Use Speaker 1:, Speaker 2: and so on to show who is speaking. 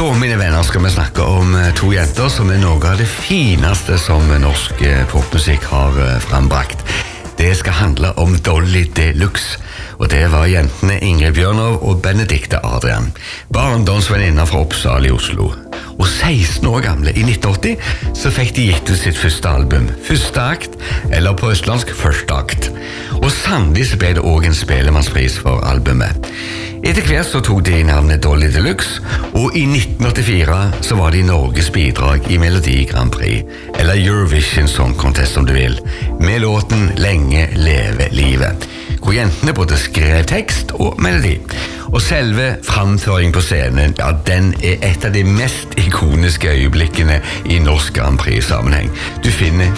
Speaker 1: Da, mine venner, skal vi snakke om to jenter som noe av det fineste som norsk popmusikk har frembrakt. Det skal handle om Dolly Deluxe, og det var jentene Ingrid Bjørnov og Benedikte Adrian, barndomsvenninner fra Oppsal i Oslo. Og 16 år gamle, i 1980, så fikk de gitt ut sitt første album, Første akt, eller på østlandsk Første akt. Og sannelig så ble det også en spellemannspris for albumet. Etter hvert så tok de navnet Dolly Deluxe, og i 1984 så var de Norges bidrag i Melodi Grand Prix, eller Eurovision Song Contest om du vil, med låten Lenge leve livet, hvor jentene både skrev tekst og melodi. Og selve framføringen på scenen, ja, den er et av de mest ikoniske øyeblikkene i norsk Grand Prix-sammenheng. Du finner